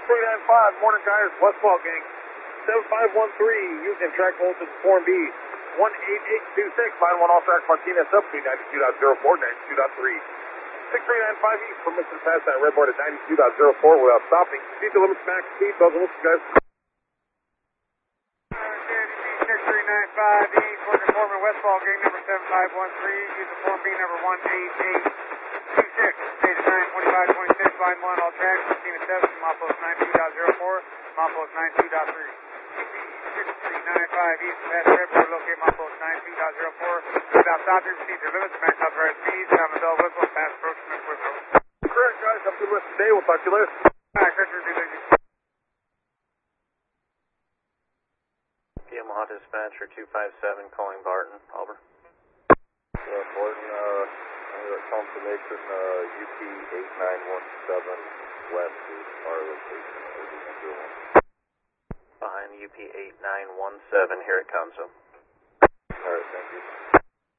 6395, Morning Tires, Westfall Gang. 7513, Houston, track voltage Form B. 18826, line 1 off track Martinez up to 92.04, 92.3. 6395 east, permission to pass that red board at 92.04 without stopping. Speed the limits, max speed, those are lists, guys. 6395 east, working Foreman, Westfall Gang, number 7513, using Form B number 18826, stage 92526, line 1 all tracks, Martinez 7, milepost 92.04, milepost 92.3. 6395 east, pass red board, locate milepost 92.04, without stopping, proceed your limits, max authorized speed, time of Bell Whistle, pass approach Smith Whistle. Correct, guys. Have a good rest of the day. We'll talk to you later. Alright, Christopher, be lazy. Omaha Dispatcher 257 calling Barton. Over. Barton, under a confirmation, UP 8917 west is our location. Behind UP 8917, here it comes. Alright, thank you.